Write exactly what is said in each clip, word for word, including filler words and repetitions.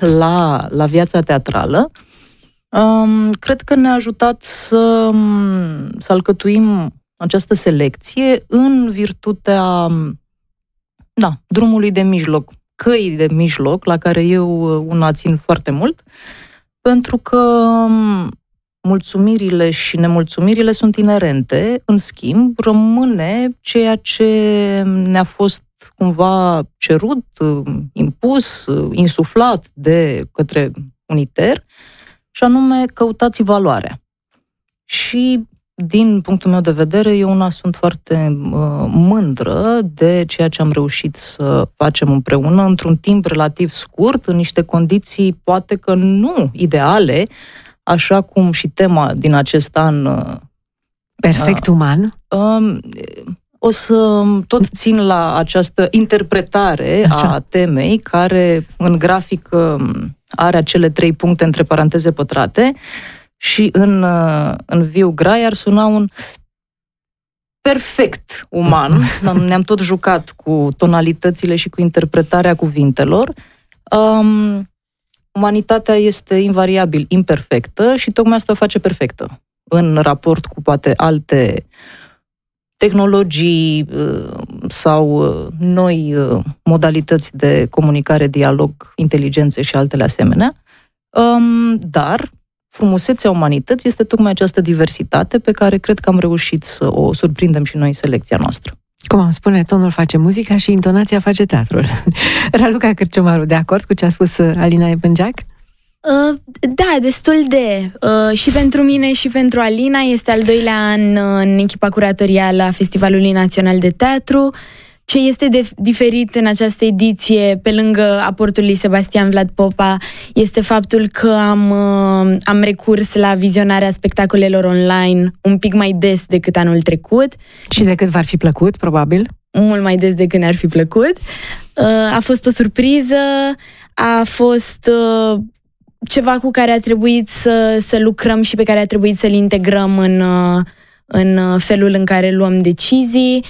la, la viața teatrală, um, cred că ne-a ajutat să, să alcătuim această selecție în virtutea da, drumului de mijloc, căii de mijloc, la care eu una țin foarte mult, pentru că mulțumirile și nemulțumirile sunt inerente, în schimb, rămâne ceea ce ne-a fost cumva cerut, impus, insuflat de către Uniter, și anume căutați valoarea. Și din punctul meu de vedere, eu una sunt foarte uh, mândră de ceea ce am reușit să facem împreună într-un timp relativ scurt, în niște condiții poate că nu ideale, așa cum și tema din acest an... Uh, Perfect uh, uman. Uh, o să tot țin la această interpretare așa. A temei, care în grafic uh, are acele trei puncte între paranteze pătrate, și în, în viu grai ar suna un perfect uman. Ne-am tot jucat cu tonalitățile și cu interpretarea cuvintelor. Um, umanitatea este invariabil imperfectă și tocmai asta o face perfectă în raport cu poate alte tehnologii sau noi modalități de comunicare, dialog, inteligențe și altele asemenea. Um, dar frumusețea umanității este tocmai această diversitate pe care cred că am reușit să o surprindem și noi în selecția noastră. Cum am spune, tonul face muzica și intonația face teatrul. Raluca Cârciumaru, de acord cu ce a spus Alina Epângeac? Uh, da, destul de. Uh, și pentru mine și pentru Alina este al doilea an în echipa curatorială a Festivalului Național de Teatru. Ce este de diferit în această ediție, pe lângă aportul lui Sebastian Vlad Popa, este faptul că am, am recurs la vizionarea spectacolelor online un pic mai des decât anul trecut. Și decât v-ar fi plăcut, probabil? Mult mai des decât ne-ar fi plăcut. A fost o surpriză, a fost ceva cu care a trebuit să, să lucrăm și pe care a trebuit să-l integrăm în, în felul în care luăm decizii.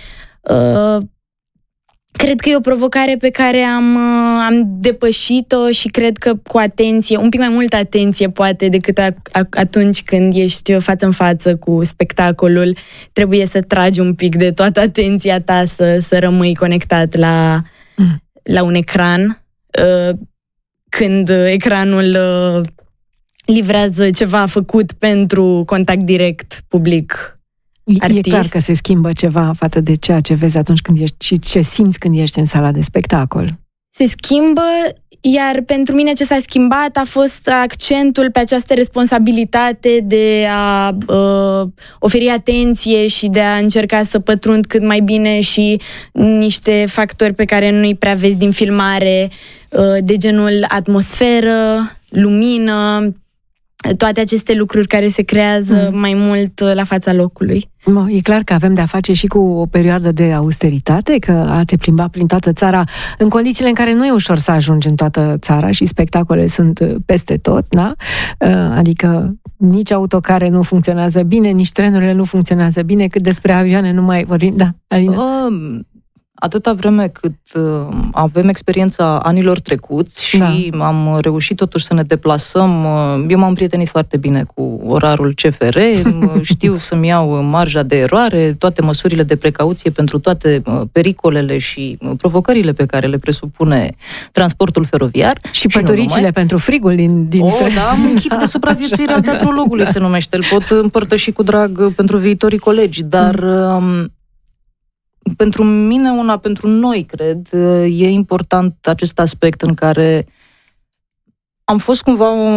Cred că e o provocare pe care am, am depășit-o și cred că cu atenție, un pic mai multă atenție poate decât a, a, atunci când ești față în față cu spectacolul, trebuie să tragi un pic de toată atenția ta să, să rămâi conectat la, mm. la un ecran. Când ecranul livrează ceva făcut pentru contact direct public. Artist. E clar că se schimbă ceva față de ceea ce vezi atunci când ești și ce simți când ești în sala de spectacol. Se schimbă, iar pentru mine ce s-a schimbat a fost accentul pe această responsabilitate de a uh, oferi atenție și de a încerca să pătrund cât mai bine și niște factori pe care nu-i prea vezi din filmare, uh, de genul atmosferă, lumină, toate aceste lucruri care se creează mm. mai mult la fața locului. E clar că avem de-a face și cu o perioadă de austeritate, că a te plimba prin toată țara în condițiile în care nu e ușor să ajungi în toată țara și spectacole sunt peste tot, da? Adică nici autocare nu funcționează bine, nici trenurile nu funcționează bine, cât despre avioane nu mai vorbim. Da, Alina? Um... Atâta vreme cât uh, avem experiența anilor trecuți și da. am reușit totuși să ne deplasăm, uh, eu m-am împrietenit foarte bine cu orarul C F R, știu să-mi iau marja de eroare, toate măsurile de precauție pentru toate uh, pericolele și uh, provocările pe care le presupune transportul feroviar. Și păturicile pentru frigul din, din O, tren. Da, am un kit de supraviețuire al teatrologului se numește, îl pot împărtăși cu drag pentru viitorii colegi, dar... Uh, Pentru mine, una, pentru noi, cred, e important acest aspect în care am fost cumva o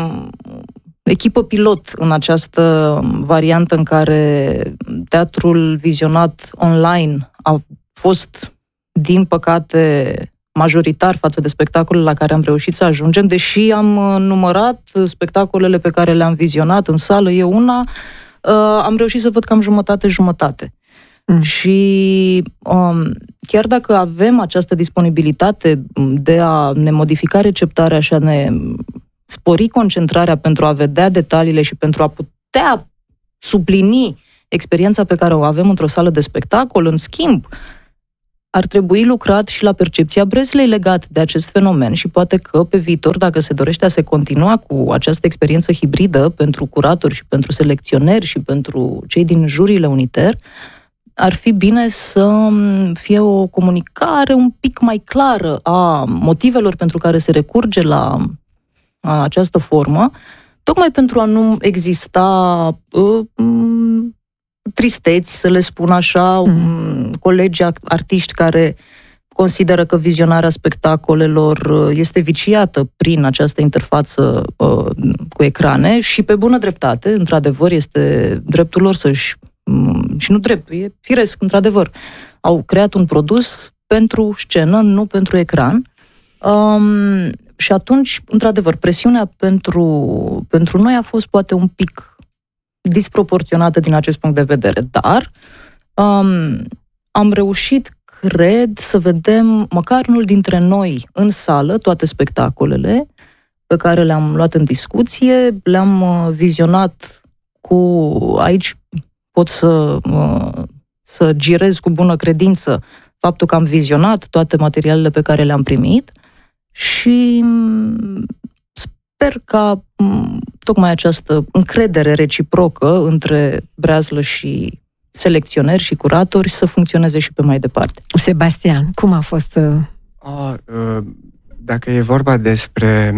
echipă pilot în această variantă în care teatrul vizionat online a fost, din păcate, majoritar față de spectacolele la care am reușit să ajungem, deși am numărat spectacolele pe care le-am vizionat în sală, eu una, am reușit să văd cam jumătate-jumătate. Mm. Și um, chiar dacă avem această disponibilitate de a ne modifica receptarea și a ne spori concentrarea pentru a vedea detaliile și pentru a putea suplini experiența pe care o avem într-o sală de spectacol, în schimb, ar trebui lucrat și la percepția Breslei legat de acest fenomen și poate că pe viitor, dacă se dorește a se continua cu această experiență hibridă pentru curatori și pentru selecționeri și pentru cei din juriile Uniter, ar fi bine să fie o comunicare un pic mai clară a motivelor pentru care se recurge la această formă, tocmai pentru a nu exista uh, tristeți, să le spun așa, mm. colegi artiști care consideră că vizionarea spectacolelor este viciată prin această interfață uh, cu ecrane și pe bună dreptate, într-adevăr, este dreptul lor să-și, um, și nu drept, e firesc, într-adevăr, au creat un produs pentru scenă, nu pentru ecran. Um, și atunci, într-adevăr, presiunea pentru, pentru noi a fost poate un pic disproporționată din acest punct de vedere, dar um, am reușit, cred, să vedem măcar unul dintre noi în sală toate spectacolele pe care le-am luat în discuție, le-am uh, vizionat cu... Aici pot să, uh, să girez cu bună credință faptul că am vizionat toate materialele pe care le-am primit și sper ca tocmai această încredere reciprocă între breazlă și selecționeri și curatori să funcționeze și pe mai departe. Sebastian, cum a fost? A, dacă e vorba despre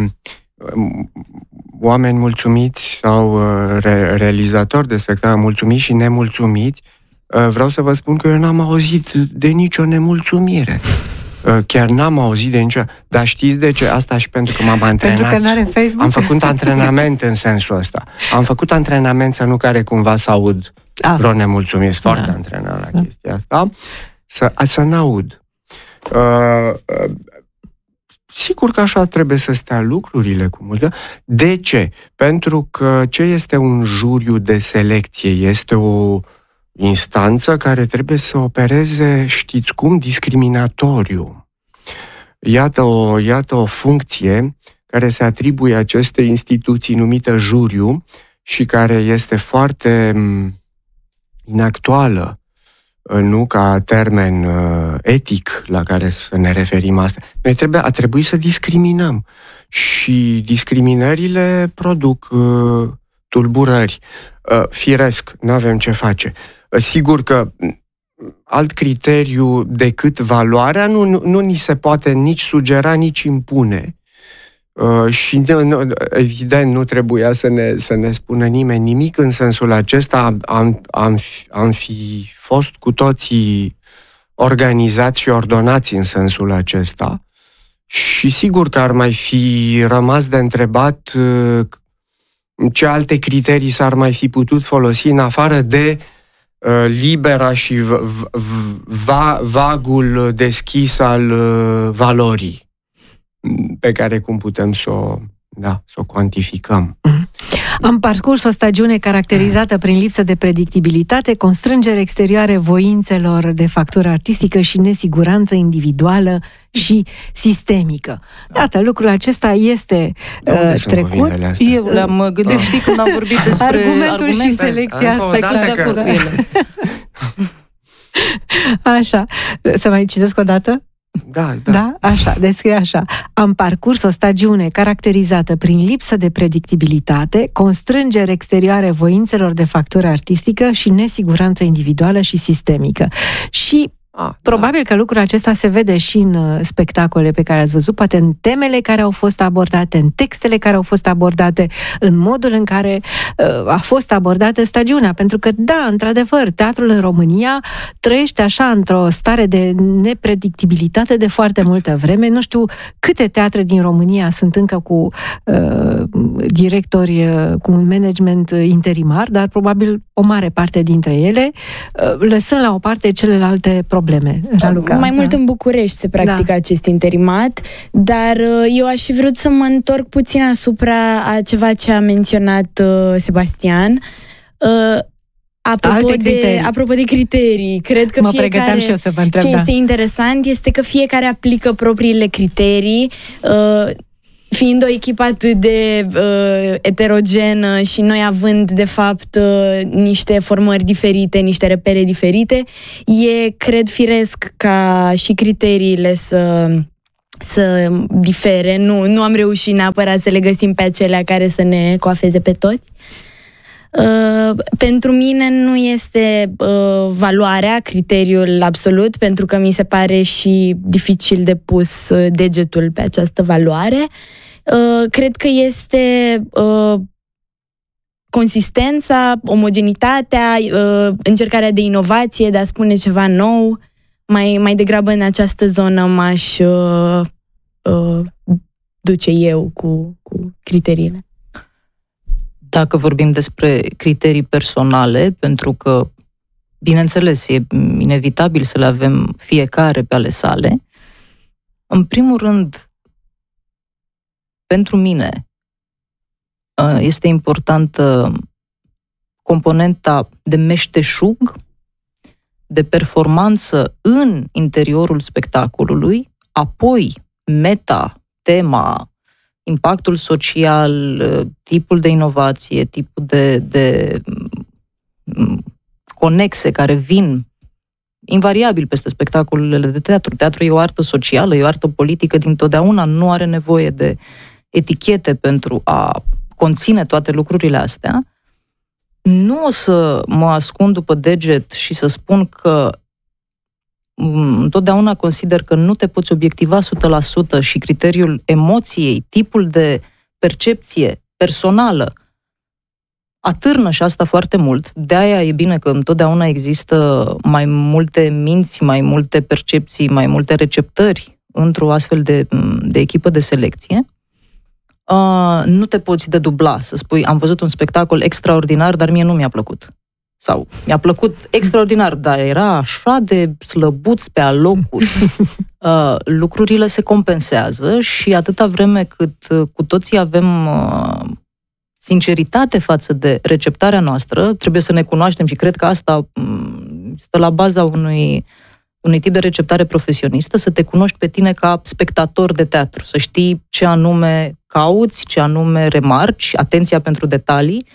oameni mulțumiți sau re- realizatori de spectacol mulțumiți și nemulțumiți, vreau să vă spun că eu n-am auzit de nicio nemulțumire. Chiar n-am auzit de nicio... Dar știți de ce? Asta și pentru că m-am antrenat. Pentru că n-are Facebook? Am făcut antrenament în sensul ăsta. Am făcut antrenament să nu care cumva să aud ah. vreo nemulțumire. Sunt foarte da. antrenat la da. chestia asta. Să, să n-aud. Uh, uh, sigur că așa trebuie să stea lucrurile cu multă. De ce? Pentru că ce este un juriu de selecție? Este o instanță care trebuie să opereze, știți cum, discriminatoriu. Iată o, iată o funcție care se atribuie acestei instituții numită juriu și care este foarte inactuală, nu ca termen uh, etic la care să ne referim asta. Noi trebuie, a trebuit să discriminăm și discriminările produc uh, tulburări. Uh, firesc, nu avem ce face. Sigur că alt criteriu decât valoarea nu, nu, nu ni se poate nici sugera, nici impune. Uh, și nu, evident nu trebuia să ne, să ne spună nimeni nimic în sensul acesta. Am, am, am fi fost cu toții organizați și ordonați în sensul acesta. Și sigur că ar mai fi rămas de întrebat uh, ce alte criterii s-ar mai fi putut folosi în afară de libera și va, vagul deschis al valorii pe care cum putem să o, da, să o cuantificăm. Am parcurs o stagiune caracterizată prin lipsă de predictibilitate, constrângeri exterioare voințelor de factură artistică și nesiguranță individuală și sistemică. Iată, lucrul acesta este uh, trecut. Eu le-am gândit, știi, când am vorbit despre argumentul argumente, și selecția spectacolului. Așa. Să mai citesc o dată? Da, da. Da? Așa, descrie așa. Am parcurs o stagiune caracterizată prin lipsă de predictibilitate, constrângeri exterioare voințelor de factură artistică și nesiguranță individuală și sistemică. Și Ah, probabil da. că lucrul acesta se vede și în spectacole pe care ați văzut, poate în temele care au fost abordate, în textele care au fost abordate, în modul în care uh, a fost abordată stagiunea. Pentru că, da, într-adevăr, teatrul în România trăiește așa într-o stare de nepredictibilitate de foarte multă vreme. Nu știu câte teatre din România sunt încă cu uh, directori, uh, cu un management interimar, dar probabil o mare parte dintre ele, uh, lăsând la o parte celelalte probleme. Probleme, Raluca. Mai mult în București se practică da. acest interimat, dar eu aș fi vrut să mă întorc puțin asupra a ceva ce a menționat uh, Sebastian. Uh, apropo, de, apropo de criterii, cred că mă fiecare... pregăteam și eu să vă întreb, Ce da. este interesant este că fiecare aplică propriile criterii, uh, fiind o echipă atât de uh, eterogenă și noi având, de fapt, uh, niște formări diferite, niște repere diferite, e, cred, firesc ca și criteriile să, să difere. Nu, nu am reușit neapărat să le găsim pe acelea care să ne coafeze pe toți. Uh, pentru mine nu este uh, valoarea criteriul absolut, pentru că mi se pare și dificil de pus uh, degetul pe această valoare. Uh, cred că este uh, consistența, omogenitatea, uh, încercarea de inovație, de a spune ceva nou. Mai, mai degrabă în această zonă m-aș uh, uh, duce eu cu, cu criteriile. Dacă vorbim despre criterii personale, pentru că, bineînțeles, e inevitabil să le avem fiecare pe ale sale, în primul rând, pentru mine, este importantă componenta de meșteșug, de performanță în interiorul spectacolului, apoi meta, tema, impactul social, tipul de inovație, tipul de, de conexe care vin invariabil peste spectacolele de teatru. Teatru e o artă socială, e o artă politică dintotdeauna, nu are nevoie de etichete pentru a conține toate lucrurile astea. Nu o să mă ascund după deget și să spun că întotdeauna consider că nu te poți obiectiva o sută la sută și criteriul emoției, tipul de percepție personală atârnă și asta foarte mult. De-aia e bine că întotdeauna există mai multe minți, mai multe percepții, mai multe receptări într-o astfel de, de echipă de selecție. Uh, nu te poți dedubla, să spui, am văzut un spectacol extraordinar, dar mie nu mi-a plăcut. Sau mi-a plăcut extraordinar, dar era așa de slăbuț pe alocuri. Uh, lucrurile se compensează și atâta vreme cât uh, cu toții avem uh, sinceritate față de receptarea noastră, trebuie să ne cunoaștem și cred că asta um, stă la baza unui, unui tip de receptare profesionistă, să te cunoști pe tine ca spectator de teatru, să știi ce anume cauți, ce anume remarci, atenția pentru detalii.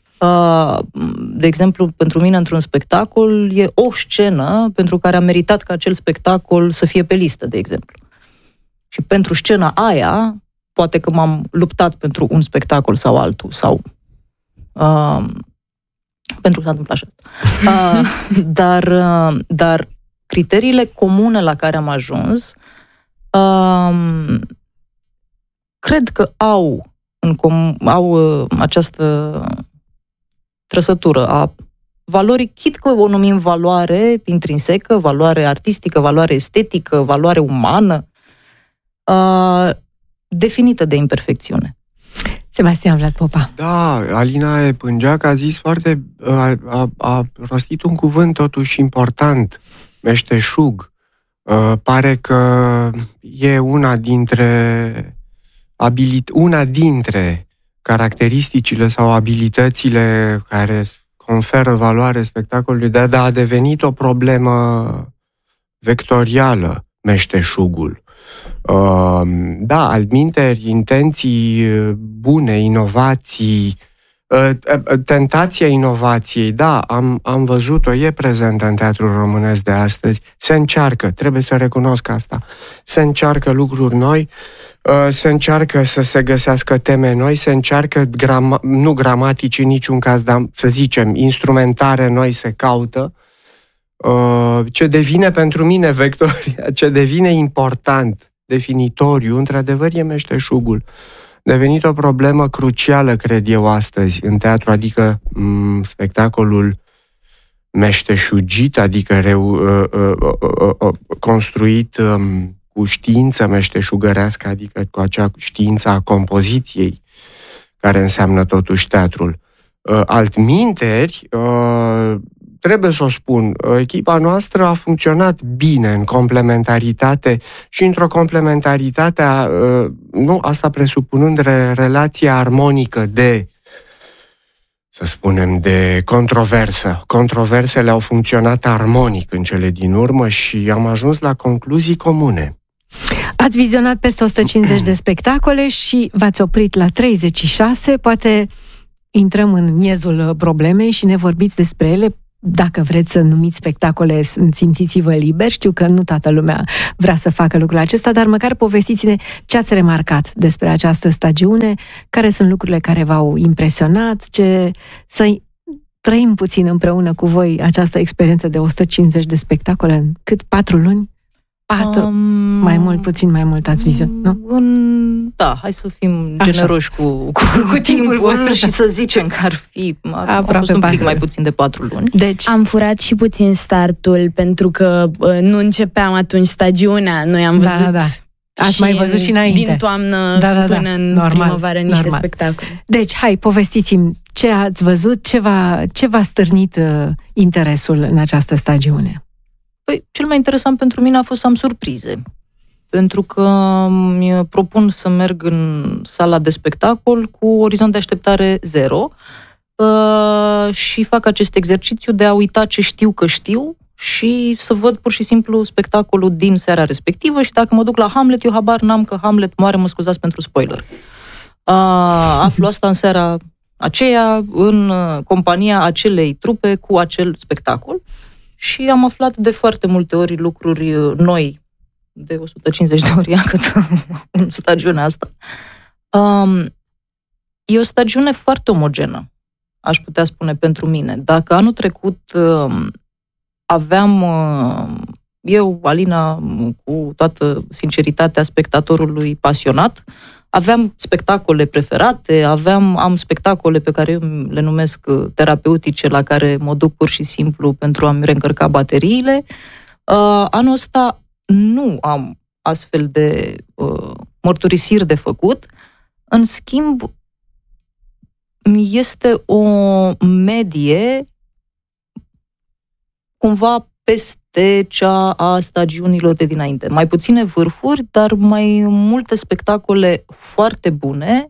De exemplu, pentru mine, într-un spectacol, e o scenă pentru care am meritat ca acel spectacol să fie pe listă, de exemplu. Și pentru scena aia, poate că m-am luptat pentru un spectacol sau altul, sau uh, pentru că s-a întâmplat așa. Uh, dar, uh, dar criteriile comune la care am ajuns uh, cred că au, în com- au uh, această trăsătură a valorii, chit că o numim valoare intrinsecă, valoare artistică, valoare estetică, valoare umană, uh, definită de imperfecțiune. Sebastian Vlad Popa. Da, Alina Pângeac a zis foarte, a, a, a rostit un cuvânt totuși important, meșteșug. Uh, pare că e una dintre abilit- una dintre caracteristicile sau abilitățile care conferă valoare spectacolului, dar a devenit o problemă vectorială, meșteșugul. Da, altminteri, intenții bune, inovații, tentația inovației, da, am, am văzut-o, e prezentă în teatrul românesc de astăzi, se încearcă, trebuie să recunosc asta, se încearcă lucruri noi, se încearcă să se găsească teme noi, se încearcă, grama, nu gramatici în niciun caz, dar să zicem, instrumentare noi se caută. Ce devine pentru mine vectoria, ce devine important, definitoriu, într-adevăr e meșteșugul. A devenit o problemă crucială, cred eu, astăzi în teatru, adică m- spectacolul meșteșugit, adică reu, uh, uh, uh, uh, construit um, cu știință meșteșugărească, adică cu acea știință a compoziției, care înseamnă totuși teatrul. Uh, altminteri, uh, trebuie să o spun, echipa noastră a funcționat bine în complementaritate și într-o complementaritate, nu, asta presupunând relația armonică de, să spunem, de controversă. Controversele au funcționat armonic în cele din urmă și am ajuns la concluzii comune. Ați vizionat peste o sută cincizeci de spectacole și v-ați oprit la treizeci și șase. Poate intrăm în miezul problemei și ne vorbiți despre ele. Dacă vreți să numiți spectacole, simțiți-vă liber. Știu că nu toată lumea vrea să facă lucrul acesta, dar măcar povestiți-ne ce ați remarcat despre această stagiune, care sunt lucrurile care v-au impresionat, ce... să trăim puțin împreună cu voi această experiență de o sută cincizeci de spectacole în cât? Patru luni? Patru? Um, mai mult, puțin mai mult ați vizionat, nu? În, da, hai să fim Așa. generoși cu, cu, cu timpul vostru și să zicem că ar fi aproape un pic mai puțin de patru luni. Deci am furat și puțin startul, pentru că uh, nu începeam atunci stagiunea. Noi am văzut... Da, da. Ați mai văzut și înainte. Din toamnă da, da, da. până în normal, primăvară niște normal. spectacole. Deci, hai, povestiți-mi ce ați văzut, ce v-a, ce v-a stârnit uh, interesul în această stagiune. Păi, cel mai interesant pentru mine a fost să am surprize. Pentru că îmi propun să merg în sala de spectacol cu orizont de așteptare zero uh, și fac acest exercițiu de a uita ce știu că știu și să văd pur și simplu spectacolul din seara respectivă și dacă mă duc la Hamlet, eu habar n-am că Hamlet moare, mă scuzați pentru spoiler. Uh, aflu asta în seara aceea, în compania acelei trupe cu acel spectacol și am aflat de foarte multe ori lucruri noi, de o sută cincizeci de ori, cât în stagiunea asta. Um, e o stagiune foarte omogenă, aș putea spune pentru mine. Dacă anul trecut um, aveam uh, eu, Alina, cu toată sinceritatea spectatorului pasionat, aveam spectacole preferate, aveam, am spectacole pe care eu le numesc terapeutice, la care mă duc pur și simplu pentru a-mi reîncărca bateriile. Uh, anul ăsta nu am astfel de uh, mărturisiri de făcut. În schimb, este o medie cumva peste cea a stagiunilor de dinainte. Mai puține vârfuri, dar mai multe spectacole foarte bune,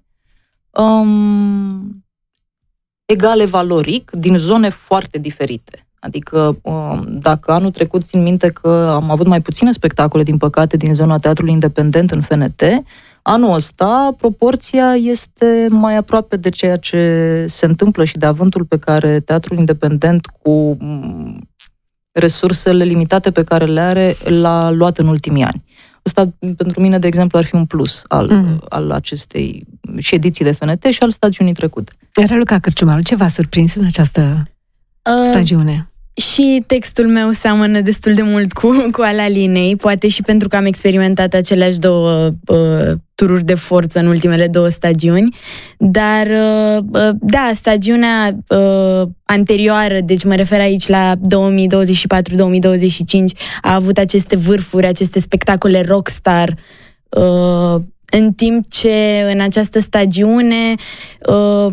um, egale valoric, din zone foarte diferite. Adică, um, dacă anul trecut țin minte că am avut mai puține spectacole, din păcate, din zona teatrului independent în F N T, anul ăsta proporția este mai aproape de ceea ce se întâmplă și de avântul pe care teatrul independent, cu resursele limitate pe care le are, l-a luat în ultimii ani. Asta, pentru mine, de exemplu, ar fi un plus al, mm. al acestei și ediții de F N T și al stagiunii trecute. Raluca Cârciumaru, ce v-a surprins în această uh, stagiune? Și textul meu seamănă destul de mult cu, cu al Alinei, poate și pentru că am experimentat aceleași două uh, tururi de forță în ultimele două stagiuni, dar uh, uh, da, stagiunea uh, anterioară, deci mă refer aici la două mii douăzeci și patru două mii douăzeci și cinci, a avut aceste vârfuri, aceste spectacole rockstar, uh, în timp ce în această stagiune uh,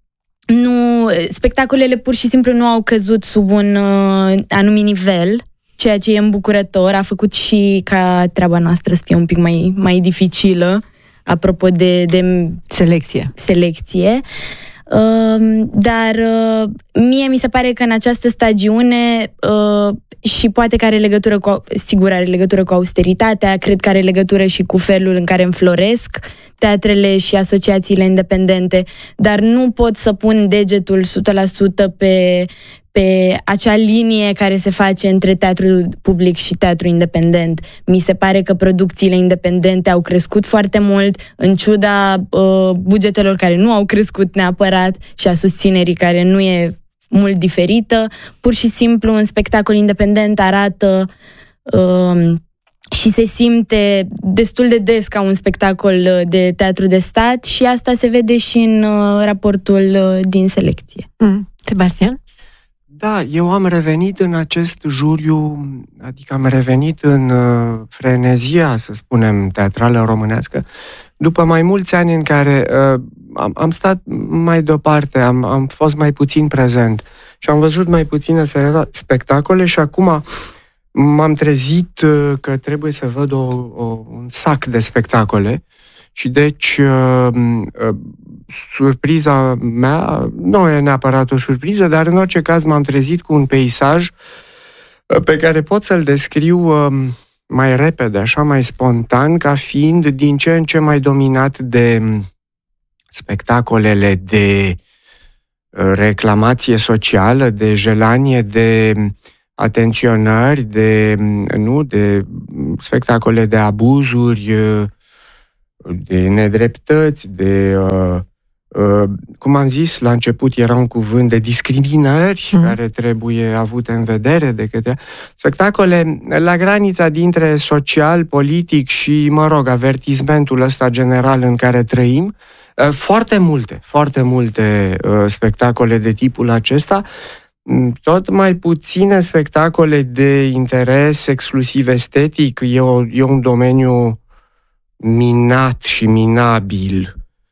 nu, spectacolele pur și simplu nu au căzut sub un uh, anumit nivel, ceea ce e îmbucurător, a făcut și ca treaba noastră să fie un pic mai, mai dificilă, apropo de, de selecție. selecție. Uh, dar uh, mie mi se pare că în această stagiune uh, și poate că are legătură cu, sigur are legătură cu austeritatea, cred că are legătură și cu felul în care înfloresc teatrele și asociațiile independente, dar nu pot să pun degetul o sută la sută pe, pe acea linie care se face între teatrul public și teatrul independent. Mi se pare că producțiile independente au crescut foarte mult, în ciuda uh, bugetelor care nu au crescut neapărat și a susținerii care nu e mult diferită. Pur și simplu un spectacol independent arată uh, și se simte destul de des ca un spectacol de teatru de stat și asta se vede și în uh, raportul uh, din selecție. Mm. Sebastian? Da, eu am revenit în acest juriu, adică am revenit în uh, frenezia, să spunem, teatrală românească, după mai mulți ani în care uh, am, am stat mai deoparte, am, am fost mai puțin prezent și am văzut mai puține spectacole și acum m-am trezit uh, că trebuie să văd o, o, un sac de spectacole și deci uh, uh, surpriza mea nu e neapărat o surpriză, dar în orice caz m-am trezit cu un peisaj pe care pot să-l descriu mai repede, așa mai spontan, ca fiind din ce în ce mai dominat de spectacolele de reclamație socială, de jelanie, de atenționări, de, nu, de spectacole de abuzuri, de nedreptăți, de, cum am zis la început, era un cuvânt de discriminări mm. care trebuie avute în vedere de către spectacole la granița dintre social, politic și, mă rog, avertismentul ăsta general în care trăim. Foarte multe, foarte multe spectacole de tipul acesta, tot mai puține spectacole de interes exclusiv estetic. E, o, e un domeniu minat și minabil.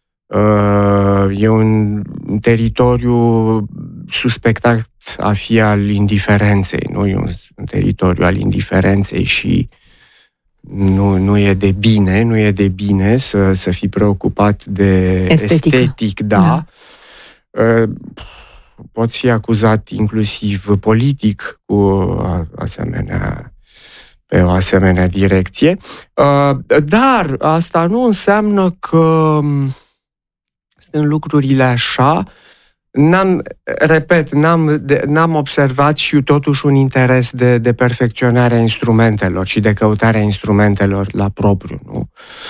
E un teritoriu suspectat a fi al indiferenței, nu e un, un teritoriu al indiferenței și nu, nu e de bine, nu e de bine să, să fii preocupat de Estetică. estetic, da. da. Poți fi acuzat inclusiv politic cu asemenea, pe o asemenea direcție. Dar asta nu înseamnă că sunt lucrurile așa. N-am, repet, n-am, de, n-am observat și totuși un interes de, de perfecționare a instrumentelor și de căutarea instrumentelor la propriu, nu?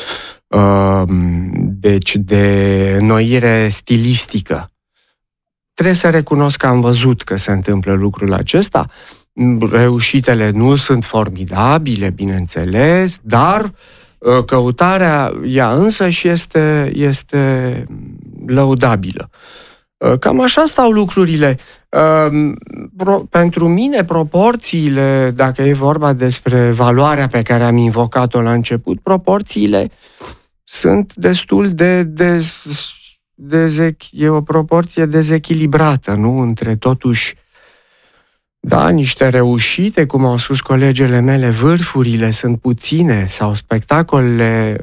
Deci de înnoire stilistică. Trebuie să recunosc că am văzut că se întâmplă lucrul acesta. Reușitele nu sunt formidabile, bineînțeles, dar căutarea ea însăși este, este lăudabilă. Cam așa stau lucrurile. Pentru mine, proporțiile, dacă e vorba despre valoarea pe care am invocat-o la început, proporțiile sunt destul de, de, de e o proporție dezechilibrată, nu? Între totuși, da, niște reușite, cum au spus colegele mele, vârfurile sunt puține, sau spectacolele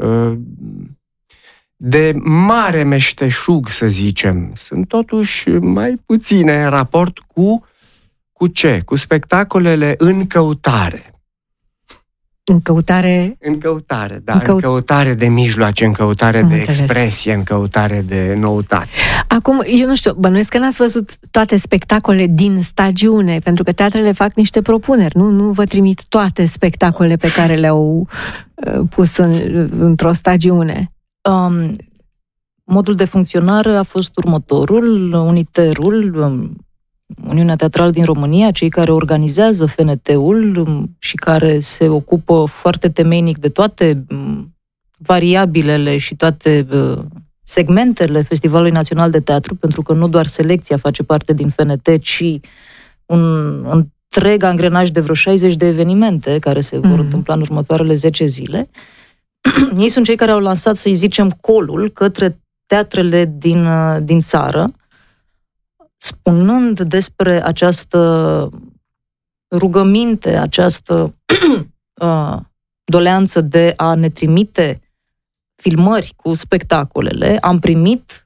de mare meșteșug, să zicem, sunt totuși mai puține în raport cu, cu ce? Cu spectacolele în căutare. În căutare? În căutare, da. În, căut... în căutare de mijloace, în căutare Am de înțeles. expresie, în căutare de noutate. Acum, eu nu știu, bănuiesc că n-ați văzut toate spectacolele din stagiune, pentru că teatrele fac niște propuneri, nu? Nu vă trimit toate spectacolele pe care le-au uh, pus în, într-o stagiune. Um, modul de funcționare a fost următorul. Uniterul, um, Uniunea Teatrală din România, cei care organizează F N T-ul um, și care se ocupă foarte temeinic de toate um, variabilele și toate uh, segmentele Festivalului Național de Teatru, pentru că nu doar selecția face parte din F N T, ci un întreg angrenaj de vreo șaizeci de evenimente care se vor mm. întâmpla în următoarele zece zile. Ei sunt cei care au lansat, să-i zicem, colul către teatrele din, din țară, spunând despre această rugăminte, această uh, doleanță de a ne trimite filmări cu spectacolele. Am primit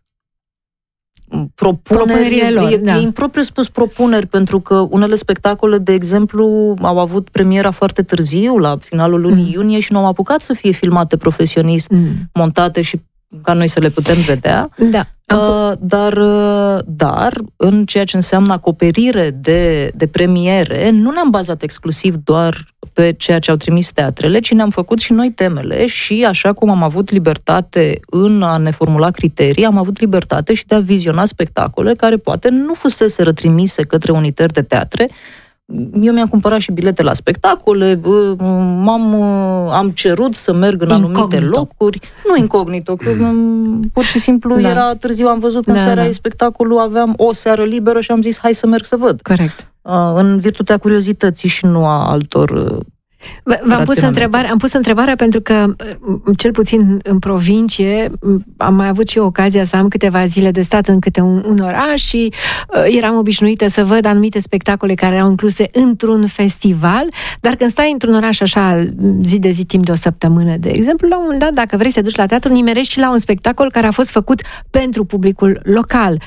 propuneri, lor, e, da. e impropriu spus propuneri, pentru că unele spectacole, de exemplu, au avut premiera foarte târziu, la finalul lunii mm. iunie, și nu au apucat să fie filmate profesionist, mm. montate și ca noi să le putem vedea. Da. Uh, dar, uh, dar, în ceea ce înseamnă acoperire de, de premiere, nu ne-am bazat exclusiv doar pe ceea ce au trimis teatrele, ci ne-am făcut și noi temele și, așa cum am avut libertate în a ne formula criterii, am avut libertate și de a viziona spectacole care poate nu fusese retrimise către unitări de teatre. Eu mi-am cumpărat și bilete la spectacole, m-am, am cerut să merg în incognito. anumite locuri, nu incognito, că pur și simplu da. era târziu, am văzut că da, în seara da. spectacolul aveam o seară liberă și am zis hai să merg să văd. Corect. În virtutea curiozității și nu a altor... V-am pus întrebarea, am pus întrebarea pentru că, cel puțin în provincie, am mai avut și eu ocazia să am câteva zile de stat în câte un, un oraș și uh, eram obișnuită să văd anumite spectacole care erau incluse într-un festival, dar când stai într-un oraș așa zi de zi timp de o săptămână, de exemplu, la un moment dat, dacă vrei să te duci la teatru, nimerești și la un spectacol care a fost făcut pentru publicul local.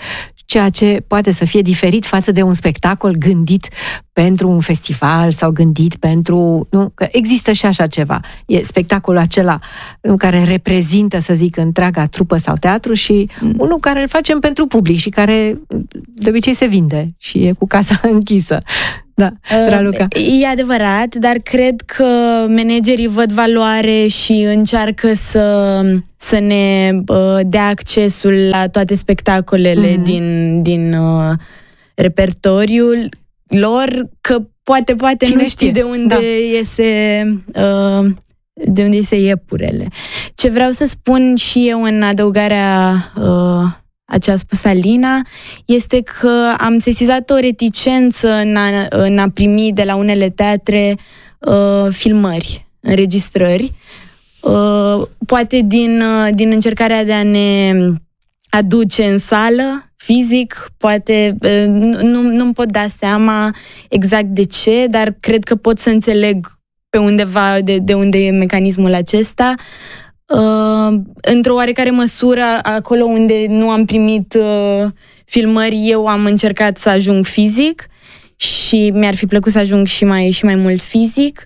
ceea ce poate să fie diferit față de un spectacol gândit pentru un festival sau gândit pentru... Nu? Că există și așa ceva. E spectacolul acela care reprezintă, să zic, întreaga trupă sau teatru și unul care îl facem pentru public și care de obicei se vinde și e cu casa închisă. Da, Raluca. E adevărat, dar cred că managerii văd valoare și încearcă să, să ne uh, dea accesul la toate spectacolele mm-hmm. din, din uh, repertoriul lor, că poate, poate Cine nu știi știe? de unde da. iese... Uh, de unde iese iepurele. Ce vreau să spun și eu în adăugarea uh, a ce a spus Alina, este că am sesizat o reticență în a, în a primi de la unele teatre uh, filmări, înregistrări, uh, poate din, uh, din încercarea de a ne aduce în sală, fizic, poate, uh, nu, nu-mi pot da seama exact de ce, dar cred că pot să înțeleg pe undeva de, de unde e mecanismul acesta. Uh, într-o oarecare măsură, acolo unde nu am primit uh, filmări, eu am încercat să ajung fizic și mi-ar fi plăcut să ajung și mai, și mai mult fizic.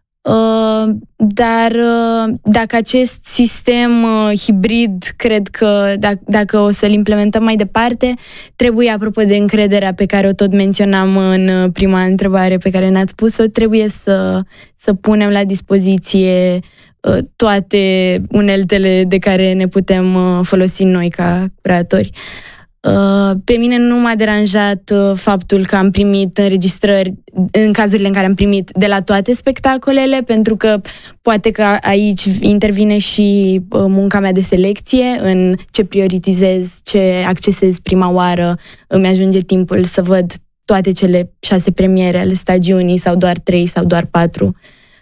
Uh, dar uh, dacă acest sistem uh, hibrid, cred că dacă, dacă o să-l implementăm mai departe, trebuie, apropo de încrederea pe care o tot menționam în prima întrebare pe care ne-ați pus-o, trebuie să, să punem la dispoziție uh, toate uneltele de care ne putem uh, folosi noi ca creatori. Pe mine nu m-a deranjat faptul că am primit înregistrări în cazurile în care am primit de la toate spectacolele, pentru că poate că aici intervine și munca mea de selecție în ce prioritizez, ce accesez prima oară, îmi ajunge timpul să văd toate cele șase premiere ale stagiunii sau doar trei sau doar patru.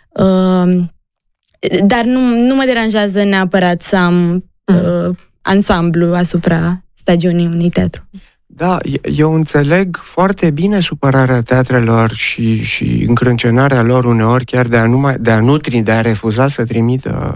Dar nu, nu mă deranjează neapărat să am mm. ansamblu asupra stagiunii unui teatru. Da, eu înțeleg foarte bine supărarea teatrelor și, și încrâncenarea lor uneori chiar de a nu, mai, de a nu de a refuza să trimită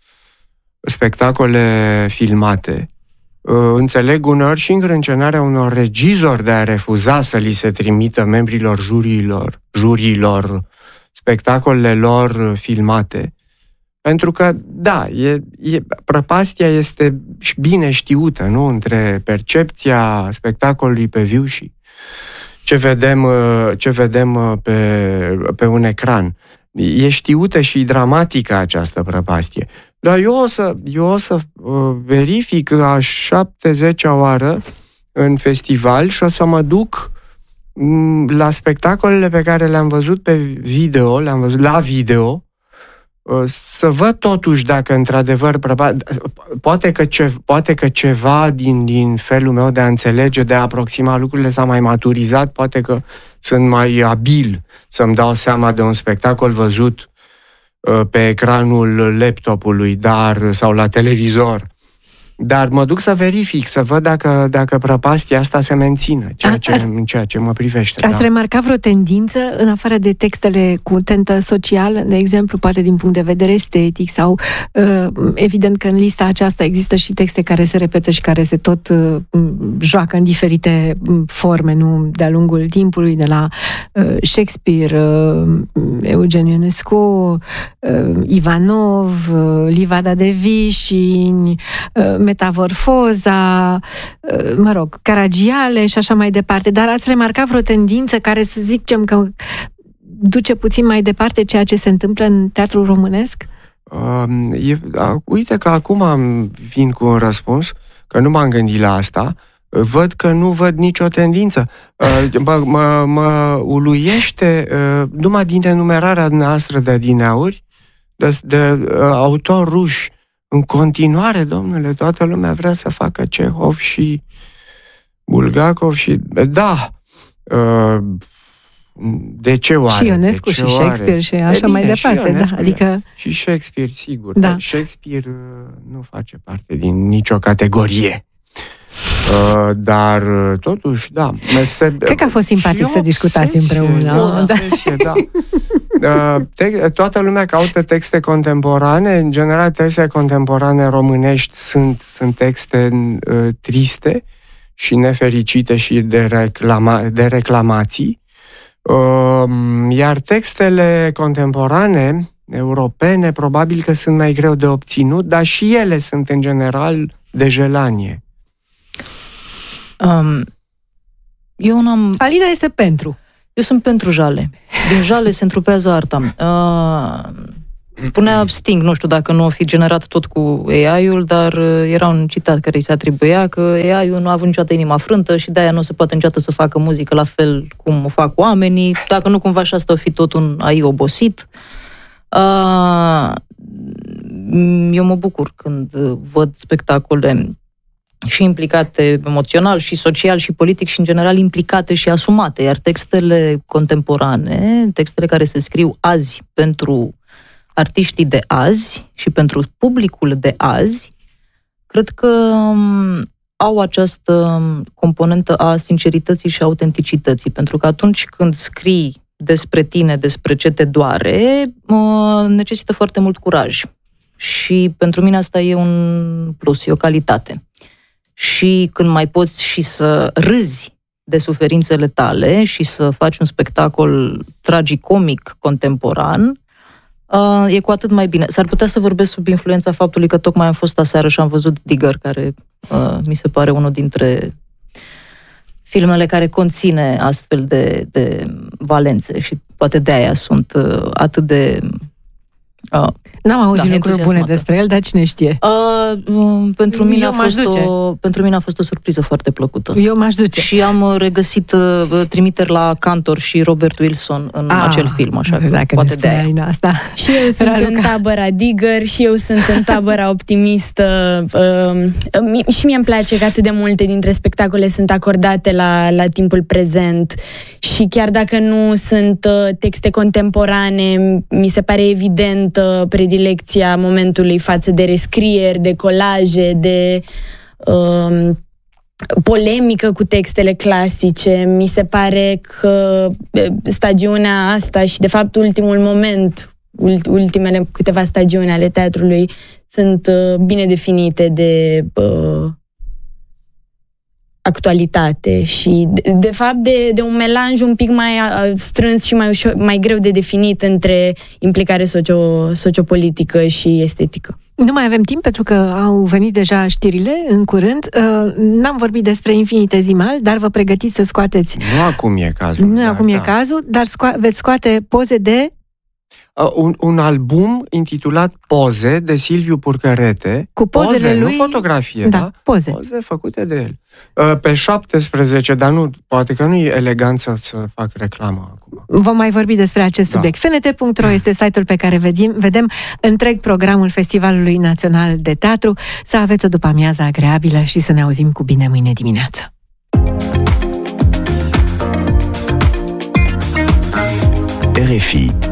spectacole filmate. Înțeleg uneori și încrâncenarea unor regizori de a refuza să li se trimită membrilor juriilor, juriilor spectacolele lor filmate. Pentru că, da, e, e, prăpastia este bine știută, nu? Între percepția spectacolului pe viu și ce vedem, ce vedem pe, pe un ecran. E știută și dramatică această prăpastie. Dar eu o să, eu o să verific a șaptezecea oară în festival și o să mă duc la spectacolele pe care le-am văzut pe video, le-am văzut la video, să văd totuși dacă într-adevăr poate că, ce, poate că ceva din, din felul meu de a înțelege, de a aproxima lucrurile s-a mai maturizat, poate că sunt mai abil să-mi dau seama de un spectacol văzut pe ecranul laptopului dar, sau la televizor. Dar mă duc să verific, să văd dacă, dacă prăpastia asta se menține, ceea ce, Ați, în ceea ce mă privește. Ați da. remarcat vreo tendință, în afară de textele cu tentă socială, de exemplu, poate din punct de vedere estetic sau, evident că în lista aceasta există și texte care se repetă și care se tot joacă în diferite forme, nu? De-a lungul timpului, de la Shakespeare, Eugen Ionescu, Ivanov, Livada de Vișini, Metamorfoza, mă rog, Caragiale și așa mai departe. Dar ați remarcat vreo tendință care, să zicem, că duce puțin mai departe ceea ce se întâmplă în teatrul românesc? Uh, e, uh, uite că acum vin cu un răspuns, că nu m-am gândit la asta. Văd că nu văd nicio tendință. Uh, mă, mă, mă uluiește uh, numai din enumerarea noastră de adineauri, de, de uh, autori ruși. În continuare, domnule, toată lumea vrea să facă Cehov și Bulgakov și... Da! De ce oare? Și Ionescu și oare? Shakespeare și așa bine, mai departe. Da, adică... Și Shakespeare, sigur. Da. Shakespeare nu face parte din nicio categorie. Dar, totuși, da. Se... Cred că a fost simpatic să discutați împreună. O obsesie, da. Toată lumea caută texte contemporane. În general, textele contemporane românești sunt, sunt texte uh, triste și nefericite și de, reclama, de reclamații. Iar textele contemporane europene probabil că sunt mai greu de obținut, dar și ele sunt în general de jelanie. Um, eu n-am... Alina este pentru. Eu sunt pentru jale. Din jale se întrupează arta. Uh, spunea Sting, nu știu dacă nu o fi generat tot cu A I-ul, dar era un citat care îi se atribuia că A I-ul nu a avut niciodată inima frântă și de-aia nu se poate niciodată să facă muzică la fel cum o fac oamenii, dacă nu cumva și asta o fi tot un A I obosit. Uh, eu mă bucur când văd spectacole și implicate emoțional, și social, și politic, și în general implicate și asumate. Iar textele contemporane, textele care se scriu azi pentru artiștii de azi și pentru publicul de azi, cred că au această componentă a sincerității și autenticității. Pentru că atunci când scrii despre tine, despre ce te doare, necesită foarte mult curaj. Și pentru mine asta e un plus, e o calitate. Și când mai poți și să râzi de suferințele tale și să faci un spectacol tragicomic contemporan, e cu atât mai bine. S-ar putea să vorbesc sub influența faptului că tocmai am fost aseară și am văzut Digger, care mi se pare unul dintre filmele care conține astfel de, de valențe și poate de-aia sunt atât de... Uh, N-am auzit da, lucruri bune despre el, dar cine știe? Uh, uh, pentru, mine a fost o, pentru mine a fost o surpriză foarte plăcută. Eu m-aș duce. Și am regăsit uh, trimiteri la Cantor și Robert Wilson în ah, acel film, așa că dacă poate de aia. Asta. Și eu sunt Raluca. În tabăra Digger și eu sunt în tabăra optimistă. Uh, și mie îmi place că atât de multe dintre spectacole sunt acordate la, la timpul prezent și chiar dacă nu sunt uh, texte contemporane, mi se pare evident uh, predilecția momentului față de rescrieri, de colaje, de uh, polemică cu textele clasice. Mi se pare că stagiunea asta și, de fapt, ultimul moment, ultimele câteva stagiuni ale teatrului sunt uh, bine definite de uh, actualitate și, de, de fapt, de, de un melanj un pic mai uh, strâns și mai, ușor, mai greu de definit între implicare socio, sociopolitică și estetică. Nu mai avem timp pentru că au venit deja știrile în curând. Uh, n-am vorbit despre Infinitesimal, dar vă pregătiți să scoateți... Nu acum e cazul. Nu acum da. e cazul, dar sco- veți scoate poze de... Uh, un, un album intitulat Poze, de Silviu Purcărete. Cu pozele poze, lui... nu fotografie, da? da? Poze. Poze făcute de el. Uh, pe șaptesprezece, dar nu, poate că nu e elegant să, să fac reclamă acum. Vom mai vorbi despre acest subiect. Da. F N T punct ro este site-ul pe care vedem, vedem întreg programul Festivalului Național de Teatru. Să aveți o după-amiază agreabilă și să ne auzim cu bine mâine dimineață. R F I